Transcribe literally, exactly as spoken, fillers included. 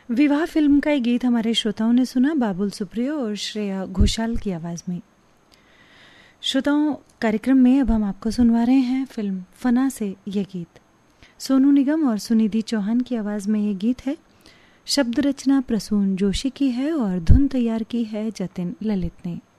विवाह फिल्म का एक गीत हमारे श्रोताओं ने सुना, बाबुल सुप्रियो और श्रेया घोषाल की आवाज़ में। श्रोताओं, कार्यक्रम में अब हम आपको सुनवा रहे हैं फिल्म फना से ये गीत। सोनू निगम और सुनिधि चौहान की आवाज़ में ये गीत है। शब्द रचना प्रसून जोशी की है और धुन तैयार की है जतिन ललित ने।